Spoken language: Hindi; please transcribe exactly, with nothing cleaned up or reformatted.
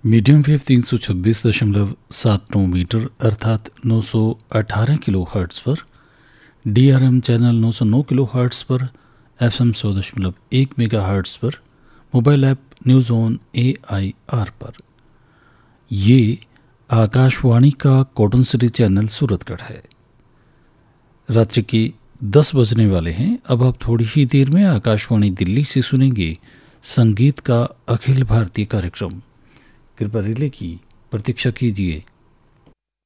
मीडियम वेव तीन सौ छब्बीस दशमलव सात नौ मीटर अर्थात नौ सौ अठारह किलो हर्ट्ज़ पर, डी आर एम चैनल नौ सौ नौ किलो हर्ट्ज़ पर, एफ एम सौ दशमलव एक मेगा हर्ट्ज़ पर, mobile app news on A I R पर। ये आकाशवाणी का कॉटन सिटी चैनल सूरतगढ़ है। रात्रि के दस बजने वाले हैं। अब आप थोड़ी ही देर में आकाशवाणी दिल्ली से सुनेंगे संगीत का अखिल भारतीय कार्यक्रम। कृपया रिले की प्रतीक्षा कीजिए।